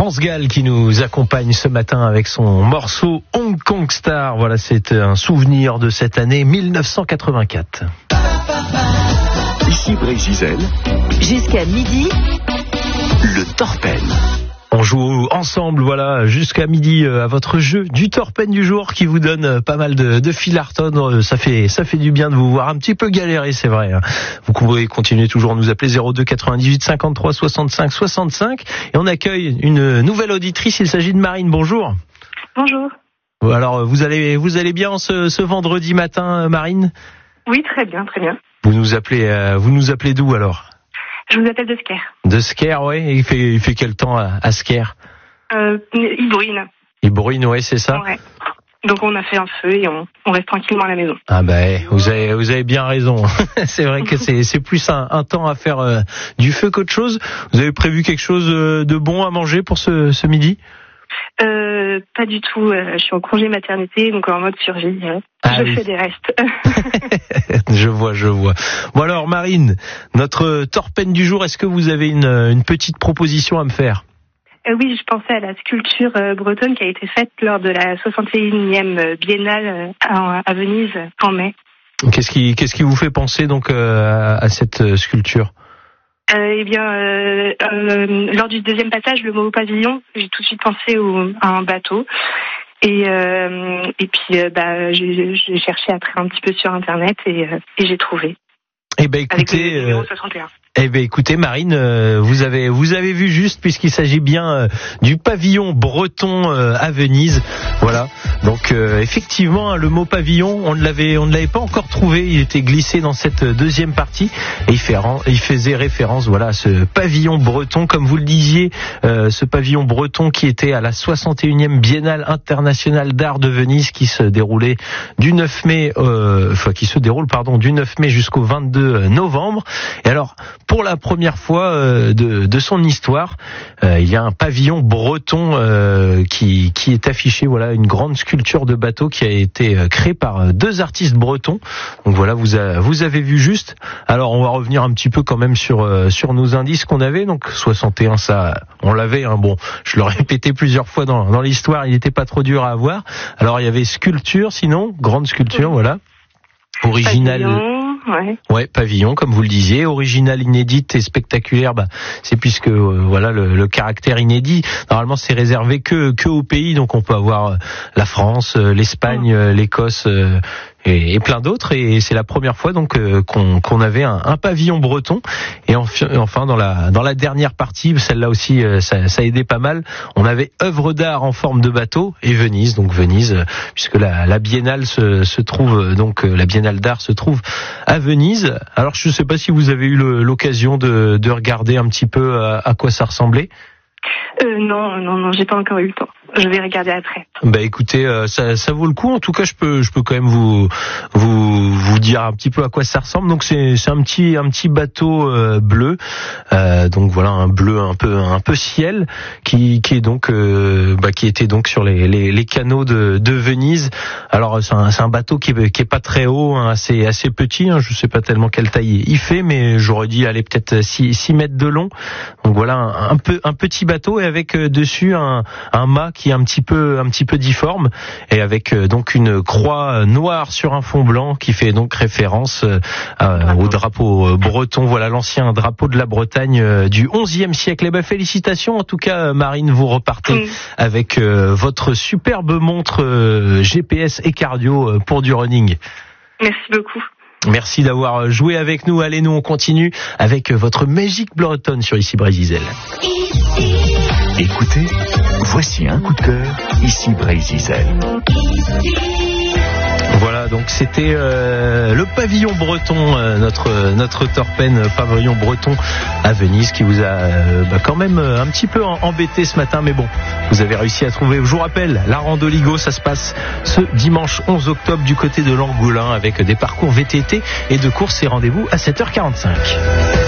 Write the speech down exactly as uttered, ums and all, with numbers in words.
France Gall qui nous accompagne ce matin avec son morceau Hong Kong Star. Voilà, c'est un souvenir de cette année mille neuf cent quatre-vingt-quatre. Ici Brésil. Jusqu'à midi, le Torpen. On joue ensemble, voilà, jusqu'à midi à votre jeu du Torpen du jour qui vous donne pas mal de, de fil à retordre. Ça fait, ça fait du bien de vous voir un petit peu galérer, c'est vrai. Vous pouvez continuer toujours à nous appeler zéro deux quatre-vingt-dix-huit cinquante-trois soixante-cinq soixante-cinq. Et on accueille une nouvelle auditrice, il s'agit de Marine. Bonjour. Bonjour. Alors, vous allez, vous allez bien ce, ce vendredi matin, Marine ? Oui, très bien, très bien. Vous nous appelez, euh, vous nous appelez d'où alors ? Je vous appelle de Sker. De Sker, oui. Il fait, il fait quel temps à, à Sker ? Euh, il bruine. Il bruine, oui, c'est ça ? Ouais. Donc on a fait un feu et on, on reste tranquillement à la maison. Ah ben, vous avez, vous avez bien raison. C'est vrai que c'est, c'est plus un, un temps à faire euh, du feu qu'autre chose. Vous avez prévu quelque chose de bon à manger pour ce, ce midi ? Euh, pas du tout. Euh, je suis en congé maternité, donc en mode survie. Euh, ah je oui. fais des restes. Je vois, je vois. Bon alors, Marine, notre Torpen du jour, est-ce que vous avez une, une petite proposition à me faire ? Euh, oui, je pensais à la sculpture euh, bretonne qui a été faite lors de la soixante et unième biennale euh, à, à Venise en mai. Qu'est-ce qui, qu'est-ce qui vous fait penser donc euh, à, à cette sculpture ? Euh, eh bien, euh, euh, lors du deuxième passage, le mot pavillon, j'ai tout de suite pensé au, à un bateau. Et, euh, et puis, euh, bah, j'ai, j'ai cherché après un petit peu sur Internet et, euh, et j'ai trouvé. Eh ben, écoutez, avec le numéro soixante et un. Eh ben écoutez Marine, euh, vous avez vous avez vu juste puisqu'il s'agit bien euh, du pavillon breton euh, à Venise. Voilà. Donc euh, effectivement le mot pavillon, on ne l'avait on ne l'avait pas encore trouvé, il était glissé dans cette deuxième partie et il fait il faisait référence voilà à ce pavillon breton comme vous le disiez, euh, ce pavillon breton qui était à la soixante et unième Biennale internationale d'art de Venise qui se déroulait du neuf mai euh, enfin qui se déroule pardon du neuf mai jusqu'au vingt-deux novembre. Et alors pour la première fois euh, de, de son histoire, euh, il y a un pavillon breton euh, qui, qui est affiché. Voilà, une grande sculpture de bateau qui a été créée par deux artistes bretons. Donc voilà, vous, a, vous avez vu juste. Alors on va revenir un petit peu quand même sur euh, sur nos indices qu'on avait. Donc soixante et un, ça, on l'avait. Hein, bon, je le répétais plusieurs fois dans, dans l'histoire. Il n'était pas trop dur à avoir. Alors il y avait sculpture, sinon grande sculpture, voilà, originale. Pavillon. Ouais. ouais, pavillon, comme vous le disiez, original, inédite et spectaculaire. Bah, c'est puisque euh, voilà le, le caractère inédit. Normalement, c'est réservé que que au pays, donc on peut avoir euh, la France, euh, l'Espagne, euh, l'Écosse. Euh, Et, et plein d'autres, et c'est la première fois donc euh, qu'on, qu'on avait un, un pavillon breton. Et enfin, enfin dans la dans la dernière partie, celle-là aussi, euh, ça, ça aidait pas mal. On avait œuvre d'art en forme de bateau et Venise, donc Venise, euh, puisque la, la biennale se, se trouve euh, donc euh, la biennale d'art se trouve à Venise. Alors je ne sais pas si vous avez eu le, l'occasion de, de regarder un petit peu à, à quoi ça ressemblait. Euh, non, non, non, j'ai pas encore eu le temps. Je vais regarder après. Bah écoutez, euh, ça, ça vaut le coup. En tout cas, je peux, je peux quand même vous, vous, vous dire un petit peu à quoi ça ressemble. Donc c'est, c'est un petit, un petit bateau euh, bleu. Euh, donc voilà, un bleu un peu, un peu ciel, qui, qui est donc, euh, bah, qui était donc sur les, les, les canaux de, de Venise. Alors c'est un, c'est un bateau qui est, qui est pas très haut, hein, assez, assez petit. Hein, je sais pas tellement quelle taille il fait, mais j'aurais dit aller peut-être six mètres de long. Donc voilà, un, un peu, un petit bateau et avec euh, dessus un, un mât qui est un petit peu un petit peu difforme et avec euh, donc une croix noire sur un fond blanc qui fait donc référence euh, euh, au drapeau euh, breton. Voilà l'ancien drapeau de la Bretagne euh, du onzième siècle. Et ben félicitations en tout cas Marine, vous repartez mmh. avec euh, votre superbe montre euh, G P S et cardio euh, pour du running. Merci beaucoup. Merci d'avoir joué avec nous. Allez, nous on continue avec votre Magic Bretonne sur Ici Brésil. Écoutez, voici un coup de cœur, Ici Brésil. Voilà, donc c'était euh, le pavillon breton, euh, notre notre Torpen pavillon breton à Venise qui vous a euh, bah, quand même euh, un petit peu embêté ce matin, mais bon, vous avez réussi à trouver. Je vous rappelle, la Randoligo, ça se passe ce dimanche onze octobre du côté de Langoulin avec des parcours V T T et de courses et rendez-vous à sept heures quarante-cinq.